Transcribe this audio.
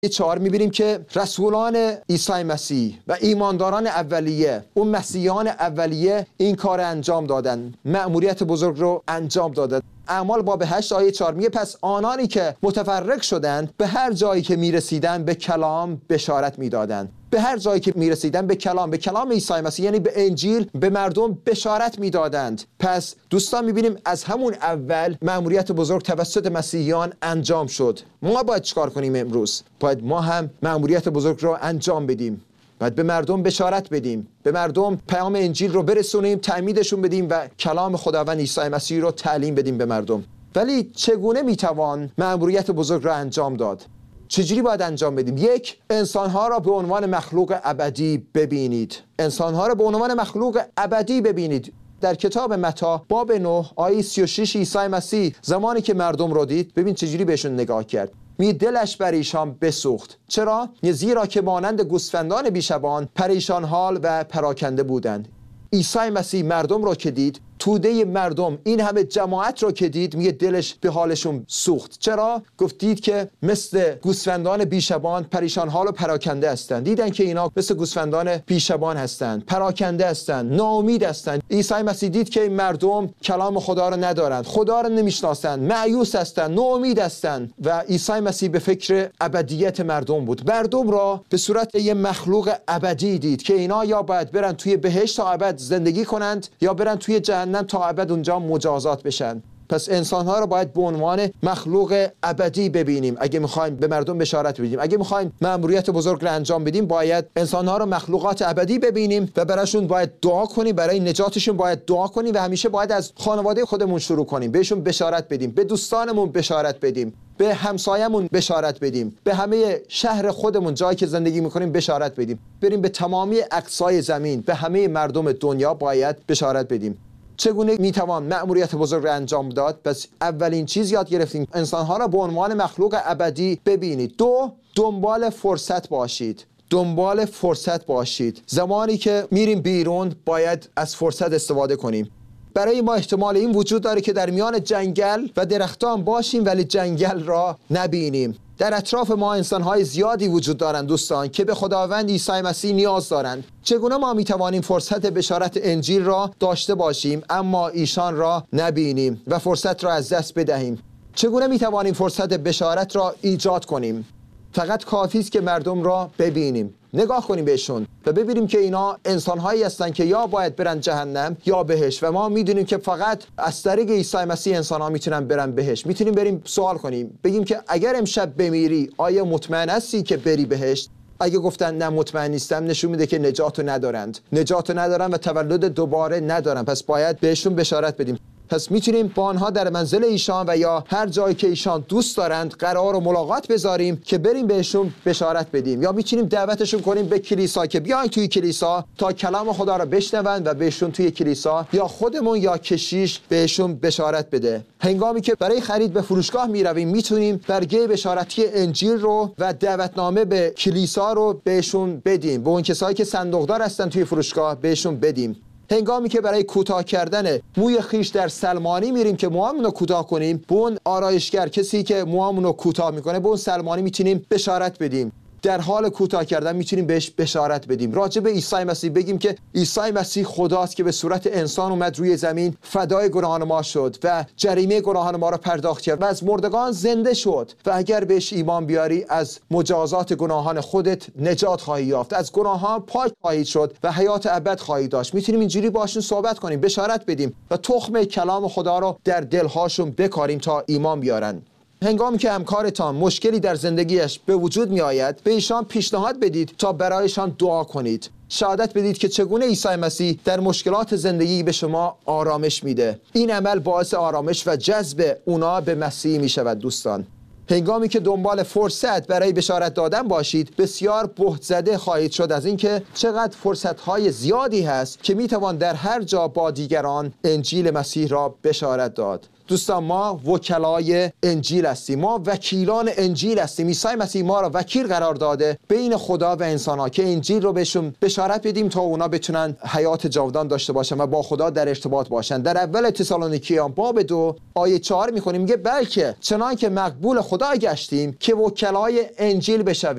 4 می‌بینیم که رسولان عیسی مسیح و ایمانداران اولیه، اون مسیحیان اولیه این کار انجام دادن، مأموریت بزرگ رو انجام دادن. اعمال باب 8 آیه 4 میگه پس آنانی که متفرق شدند به هر جایی که میرسیدن به کلام بشارت میدادند. به هر جایی که میرسیدن به کلام عیسی مسیح، یعنی به انجیل، به مردم بشارت میدادند. پس دوستان میبینیم از همون اول مأموریت بزرگ توسط مسیحیان انجام شد. ما باید چیکار کنیم امروز؟ باید ما هم مأموریت بزرگ رو انجام بدیم. باید به مردم بشارت بدیم، به مردم پیام انجیل رو برسونیم، تعمیدشون بدیم و کلام خداوند عیسی مسیح رو تعلیم بدیم به مردم. ولی چگونه میتوان مأموریت بزرگ رو انجام داد؟ چجوری باید انجام بدیم؟ 1. انسانها را به عنوان مخلوق ابدی ببینید. انسانها را به عنوان مخلوق ابدی ببینید. در کتاب متی باب 9 آیه 36 عیسی مسیح زمانی که مردم رو دید، ببین چجوری بهشون نگاه کرد. دلش بر ایشان بسوخت. چرا؟ زیرا که مانند گوسفندان بیشبان پریشان حال و پراکنده بودند. عیسی مسیح مردم رو که دید، توده مردم، این همه جماعت رو که دید، میگه دلش به حالشون سوخت. چرا؟ گفتید که مثل گوسفندان بیشبان پریشان حال و پراکنده هستند. دیدن که اینا مثل گوسفندان بیشبان هستند، پراکنده هستند، ناامید هستند. عیسی مسیح دید که این مردم کلام خدا رو ندارند، خدا رو نمیشناسند، مایوس هستند، ناامید هستند و عیسی مسیح به فکر ابدیت مردم بود. مردم را به صورت یه مخلوق ابدی دید که اینا یا باید برن توی بهشت تا ابد زندگی کنند یا برن توی جهنم تا ابد اونجا مجازات بشن. پس انسان‌ها رو باید به عنوان مخلوق ابدی ببینیم. اگه می‌خوایم به مردم بشارت بدیم، اگه می‌خوایم مأموریت بزرگ رو انجام بدیم، باید انسان‌ها رو مخلوقات ابدی ببینیم و براشون باید دعا کنیم، برای نجاتشون باید دعا کنیم و همیشه باید از خانواده خودمون شروع کنیم، بهشون بشارت بدیم، به دوستانمون بشارت بدیم، به همسایه‌مون بشارت بدیم، به همه شهر خودمون، جایی که زندگی می‌کنیم بشارت بدیم. بریم به تمامی اقصای زمین، به همه مردم دنیا باید بشارت بدیم. چگونه میتوان مأموریت بزرگ را انجام داد؟ پس اولین چیز یاد گرفتیم انسانها را به عنوان مخلوق ابدی ببینید. 2. دنبال فرصت باشید. دنبال فرصت باشید. زمانی که میریم بیرون باید از فرصت استفاده کنیم. برای ما احتمال این وجود داره که در میان جنگل و درختان باشیم ولی جنگل را نبینیم. در اطراف ما انسان‌های زیادی وجود دارند دوستان که به خداوند عیسی مسیح نیاز دارند. چگونه ما می‌توانیم فرصت بشارت انجیل را داشته باشیم اما ایشان را نبینیم و فرصت را از دست بدهیم؟ چگونه می‌توانیم فرصت بشارت را ایجاد کنیم؟ فقط کافی است که مردم را ببینیم، نگاه کنیم بهشون و ببینیم که اینا انسان‌هایی هستن که یا باید برن جهنم یا بهشت و ما میدونیم که فقط از طریق عیسی مسیح انسان‌ها میتونن برن بهشت. میتونیم بریم سوال کنیم، بگیم که اگر امشب بمیری آیا مطمئن هستی که بری بهشت؟ اگه گفتن نه مطمئن نیستم، نشون میده که نجاتو ندارن و تولد دوباره ندارن. پس باید بهشون بشارت بدیم. پس میتونیم با آنها در منزل ایشان و یا هر جایی که ایشان دوست دارند قرار و ملاقات بذاریم که بریم بهشون بشارت بدیم، یا میتونیم دعوتشون کنیم به کلیسا که بیاین توی کلیسا تا کلام خدا را بشنوند و بهشون توی کلیسا یا خودمون یا کشیش بهشون بشارت بده. هنگامی که برای خرید به فروشگاه میرویم میتونیم برگه بشارتی انجیل رو و دعوتنامه به کلیسا رو بهشون بدیم، به اون کسایی که صندوقدار هستن توی فروشگاه بهشون بدیم. هنگامی که برای کوتاه کردن موی خیش در سلمانی میریم که موامون رو کوتاه کنیم، به اون آرایشگر، کسی که موامون رو کوتاه میکنه، به اون سلمانی میتونیم بشارت بدیم. در حال کوتاه کردن میتونیم بهش بشارت بدیم. راجع به عیسی مسیح بگیم که عیسی مسیح خداست که به صورت انسان اومد روی زمین، فدای گناهان ما شد و جریمه گناهان ما را پرداخت کرد و از مردگان زنده شد و اگر بهش ایمان بیاری از مجازات گناهان خودت نجات خواهی یافت، از گناهان پاک خواهی شد و حیات ابد خواهی داشت. میتونیم اینجوری باشون صحبت کنیم، بشارت بدیم و تخم کلام خدا رو در دلهاشون بکاریم تا ایمان بیارن. هنگامی که همکارتان مشکلی در زندگیش به وجود می آید، به ایشان پیشنهاد بدید تا برایشان دعا کنید. شهادت بدید که چگونه عیسی مسیح در مشکلات زندگی به شما آرامش میده. این عمل باعث آرامش و جذب اونا به مسیح می شود دوستان. هنگامی که دنبال فرصت برای بشارت دادن باشید، بسیار بهت زده خواهید شد از اینکه چقدر فرصت‌های زیادی هست که میتوان در هر جا با دیگران انجیل مسیح را بشارت داد. دوستان، ما وکلای انجیل هستیم، ما وکیلان انجیل هستیم. عیسی مسیح ما را وکیل قرار داده بین خدا و انسان‌ها که انجیل رو بهشون بشارت بدیم تا اونا بتونن حیات جاودان داشته باشن و با خدا در ارتباط باشن. در اول تسالونیکیان باب 2 آیه 4 می‌خونیم، میگه بلکه چنانکه مقبول خدا گشتیم که وکلای انجیل بشویم.